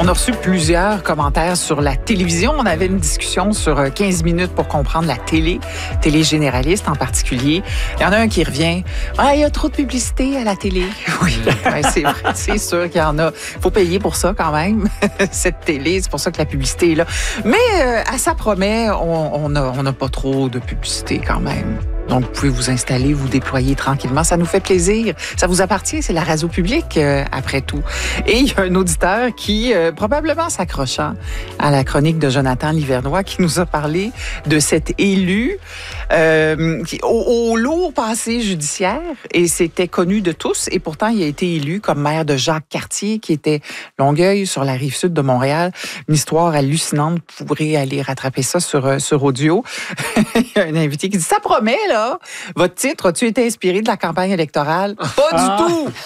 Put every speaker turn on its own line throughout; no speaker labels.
On a reçu plusieurs commentaires sur la télévision. On avait une discussion sur 15 minutes pour comprendre la télé généraliste en particulier. Il y en a un qui revient. Ah, il y a trop de publicité à la télé. Oui, ouais, c'est vrai. C'est sûr qu'il y en a. Il faut payer pour ça quand même, cette télé. C'est pour ça que la publicité est là. Mais à ça promet, on n'a pas trop de publicité quand même. Donc, vous pouvez vous installer, vous déployer tranquillement. Ça nous fait plaisir. Ça vous appartient, c'est la radio publique, après tout. Et il y a un auditeur qui, probablement s'accrochant à la chronique de Jonathan Livernois, qui nous a parlé de cet élu au lourd passé judiciaire. Et c'était connu de tous. Et pourtant, il a été élu comme maire de Jacques-Cartier, qui était Longueuil, sur la rive sud de Montréal. Une histoire hallucinante. Vous pourrez aller rattraper ça sur audio. Il y a un invité qui dit, ça promet, là. Votre titre, as-tu été inspiré de la campagne électorale? Pas du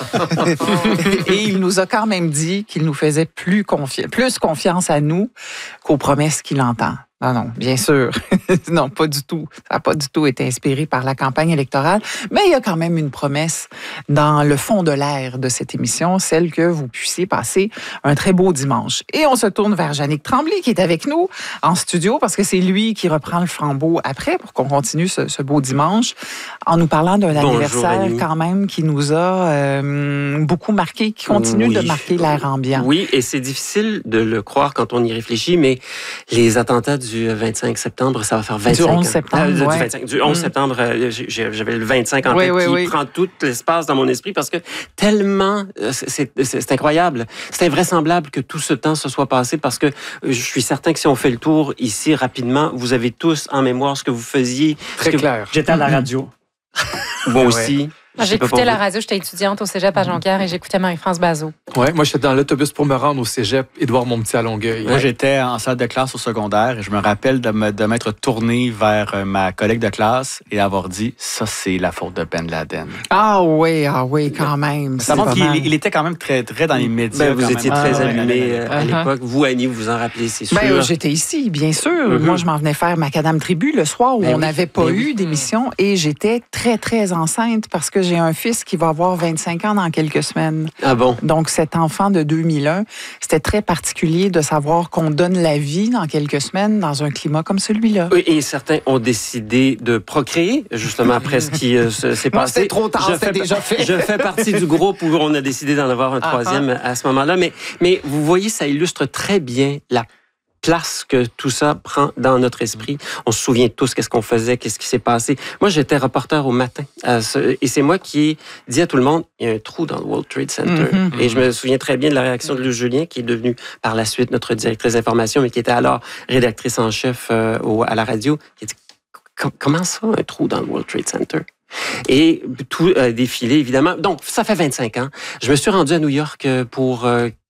tout! Et il nous a quand même dit qu'il nous faisait plus confiance à nous qu'aux promesses qu'il entend. Non, bien sûr. Non, pas du tout. Ça n'a pas du tout été inspiré par la campagne électorale. Mais il y a quand même une promesse dans le fond de l'air de cette émission, celle que vous puissiez passer un très beau dimanche. Et on se tourne vers Yannick Tremblay, qui est avec nous en studio, parce que c'est lui qui reprend le flambeau après pour qu'on continue ce beau dimanche, en nous parlant d'un anniversaire quand même qui nous a beaucoup marqué, qui continue de marquer l'air ambiant.
Oui, et c'est difficile de le croire quand on y réfléchit, mais les attentats du 25 septembre, ça va faire 25 ans.
Du 11 septembre,
du 11 septembre, j'avais le 25 en tête qui prend tout l'espace dans mon esprit parce que tellement, c'est incroyable. C'est invraisemblable que tout ce temps se soit passé parce que je suis certain que si on fait le tour ici rapidement, vous avez tous en mémoire ce que vous faisiez.
Très clair.
J'étais à la radio. Moi aussi.
J'écoutais la radio, j'étais étudiante au cégep à Jonquière et j'écoutais Marie-France Bazot.
Ouais, moi j'étais dans l'autobus pour me rendre au cégep Édouard Montpetit à Longueuil.
Moi j'étais en salle de classe au secondaire et je me rappelle de m'être tourné vers ma collègue de classe et avoir dit ça c'est la faute de Ben Laden.
Ah oui, quand même.
Ça montre qu'il était quand même très très dans les médias.
Vous étiez très allumé à l'époque. Vous Annie, vous vous en rappelez, c'est sûr.
J'étais ici, bien sûr. Moi je m'en venais faire Macadam Tribu le soir où on n'avait pas eu d'émission et j'étais très très enceinte parce que j'ai un fils qui va avoir 25 ans dans quelques semaines.
Ah bon?
Donc, cet enfant de 2001, c'était très particulier de savoir qu'on donne la vie dans quelques semaines dans un climat comme celui-là.
Oui, et certains ont décidé de procréer, justement, après ce qui s'est passé.
C'était trop tard, c'était déjà fait.
Je fais partie du groupe où on a décidé d'en avoir un troisième à ce moment-là. Mais vous voyez, ça illustre très bien la place que tout ça prend dans notre esprit. On se souvient tous qu'est-ce qu'on faisait, qu'est-ce qui s'est passé. Moi, j'étais reporter au matin. Et c'est moi qui ai dit à tout le monde, il y a un trou dans le World Trade Center. Et je me souviens très bien de la réaction de Luce Julien, qui est devenue par la suite notre directrice d'information, mais qui était alors rédactrice en chef à la radio. Qui a dit, comment ça, un trou dans le World Trade Center? Et tout a défilé, évidemment. Donc, ça fait 25 ans. Je me suis rendu à New York pour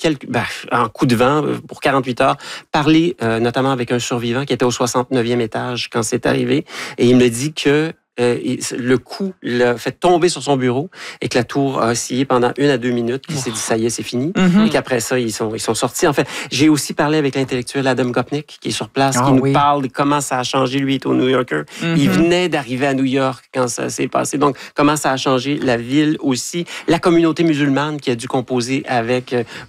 en coup de vent, pour 48 heures, parler notamment avec un survivant qui était au 69e étage quand c'est arrivé. Et il me dit que le coup l'a fait tomber sur son bureau et que la tour a oscillé pendant 1 à 2 minutes. Puis il s'est dit, ça y est, c'est fini. Et qu'après ça, ils sont sortis. En fait, j'ai aussi parlé avec l'intellectuel Adam Gopnik, qui est sur place, qui nous parle de comment ça a changé. Lui, il est au New Yorker. Il venait d'arriver à New York quand ça s'est passé. Donc, comment ça a changé la ville aussi. La communauté musulmane qui a dû composer avec